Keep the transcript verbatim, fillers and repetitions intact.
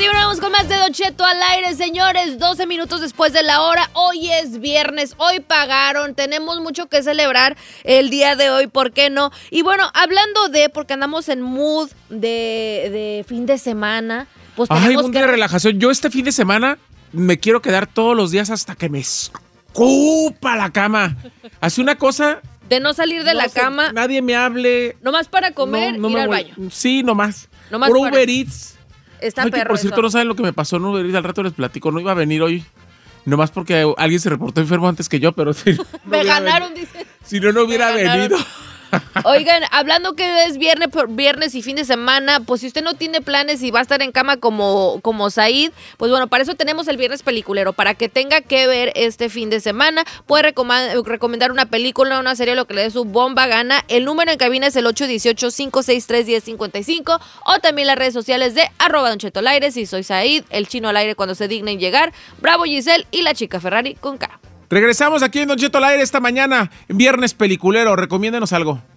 Continuamos con más de Don Cheto al aire, señores. doce minutos después de la hora. Hoy es viernes, hoy pagaron. Tenemos mucho que celebrar el día de hoy, ¿por qué no? Y bueno, hablando de, porque andamos en mood de, de fin de semana, pues tenemos Ay, un día que... de relajación. Yo este fin de semana me quiero quedar todos los días hasta que me escupa la cama. Hace una cosa... De no salir de no la sé, cama. Nadie me hable. Nomás para comer, no, no ir me al voy. baño. Sí, nomás. Nomás Por para- Uber Eats. Está Ay, que perro por cierto, eso. no saben lo que me pasó en Uber Eats. Al rato les platico. No iba a venir hoy. Nomás porque alguien se reportó enfermo antes que yo, pero sí. No Me hubiera ganaron, venido. dice. Si no, no hubiera Me ganaron. venido. Oigan, hablando que es viernes, por- viernes y fin de semana, pues si usted no tiene planes y va a estar en cama como, como Said, pues bueno, para eso tenemos el viernes peliculero, para que tenga que ver este fin de semana. Puede recoma- recomendar una película, una serie, lo que le dé su bomba gana. El número en cabina es el ocho uno ocho, cinco seis tres, uno cero cinco cinco o también las redes sociales de arroba Don Cheto al aire, si soy Said, el chino al aire cuando se dignen llegar, Bravo Giselle y la chica Ferrari con K. Regresamos aquí en Don Cheto al aire esta mañana. Viernes peliculero. Recomiéndenos algo.